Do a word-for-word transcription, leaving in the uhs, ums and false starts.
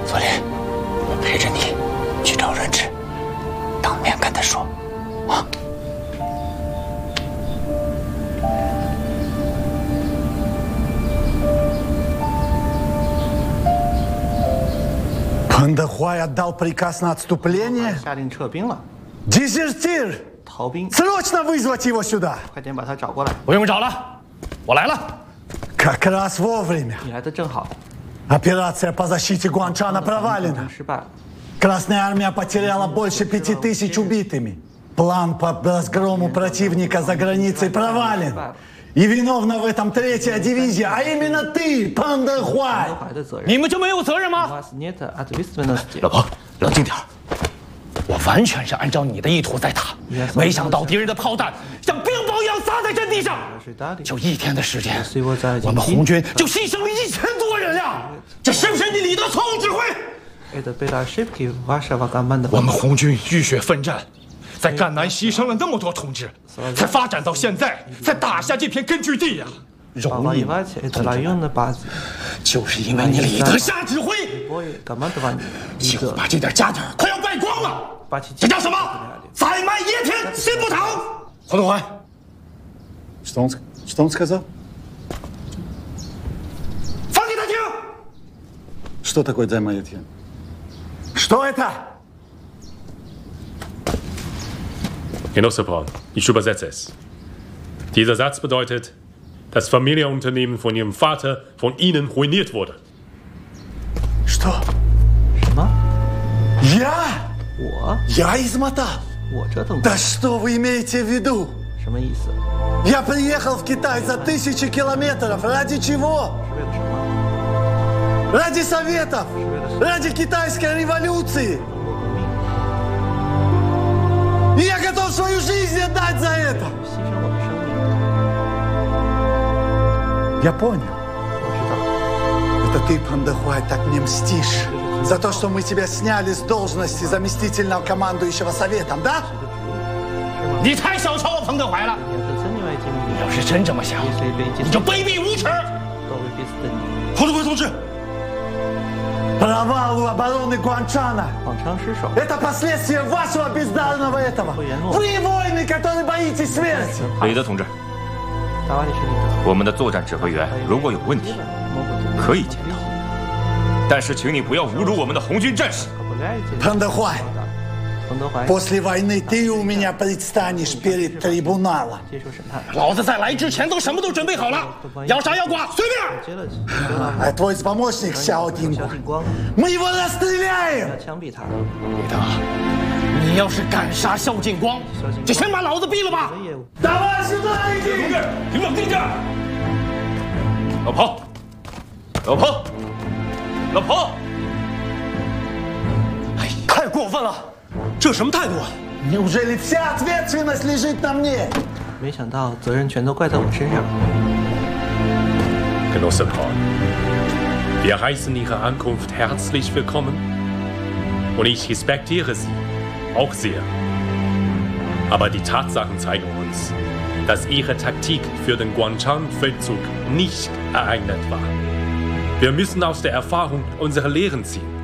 左林，我陪着你去找人质，当面跟他说，啊。 Пандахуай отдал приказ на отступление. 下令撤兵了。 Дезертир! 逃兵！ Срочно вызвать его сюда! 快点把他找过来。 不用找了，我来了。 Как раз вовремя. 你来的正好。 Операция по защите Гуанчана провалена. Красная армия потеряла больше пяти тысяч убитыми. План по разгрому противника за границей провален. И виновна в этом третья дивизия, а именно ты, Пандахуай. 你们就没有责任吗？老婆，冷静点。我完全是按照你的意图在打，没想到敌人的炮弹像冰雹一样砸在阵地上。就一天的时间，我们红军就牺牲了一千多人呀！这是不是你李德错误指挥？我们红军浴血奋战。 在赣南牺牲了那么多同志，才发展到现在，才打下这片根据地呀！容易吗？就是因为你李德下指挥，结果把这点家底快要败光了。这叫什么？宰卖野田心不疼。黄东怀 Что он, что он сказал? 放给他听。 Что такое «займай野田»? Что это? Genosse Braun, ich übersetze es. Dieser Satz bedeutet, das Familienunternehmen von Ihrem Vater von Ihnen ruiniert wurde. Что? Что? Я? Я? Я измотал? Да что вы имеете в виду? Я приехал в Китай за тысячи километров. Ради чего? Ради Советов! Ради китайской революции! И я готов свою жизнь отдать за это! Я понял. Это ты, Пандахуай, так мне мстишь. За то, что мы тебя сняли с должности заместительного командующего Советом, да? 你太小瞧我彭德怀了！你要是真这么想，你就卑鄙无耻！ 彭德怀同志， Провал у обороны Гуанчана – это последствия вашего бездарного этого. Вы воины, которые боитесь смерти. 李德同志，我们的作战指挥员如果有问题，可以检讨，但是请你不要侮辱我们的红军战士。 Пандахуай, после войны ты у меня предстанешь перед трибуналом. 老子在来之前都什么都准备好了，要杀要剐随便。 А твой помощник Сяо Динго, мы его расстреляем. 李德，你要是敢杀萧劲光，就先把老子毙了吧！ Давай сюда иди！ 同志，请冷静点。老婆，老婆，老婆！ 哎，太过分了！ 这什么态度啊 Неужели вся ответственность лежит на мне? 没想到责任全都怪在我身上。 Genosse Braun, wir heißen Ihre Ankunft herzlich willkommen und ich respektiere Sie auch sehr. Aber die Tatsachen zeigen uns, dass Ihre Taktik für den Guanchan-Feldzug nicht geeignet war. Wir müssen aus der Erfahrung unsere Lehren ziehen.